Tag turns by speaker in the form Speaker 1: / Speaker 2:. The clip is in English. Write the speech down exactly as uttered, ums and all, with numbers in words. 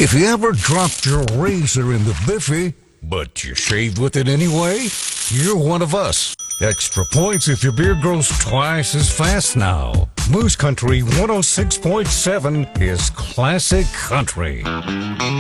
Speaker 1: If you ever dropped your razor in the biffy, but you shaved with it anyway, you're one of us. Extra points if your beard grows twice as fast now. Moose Country one oh six point seven is classic country.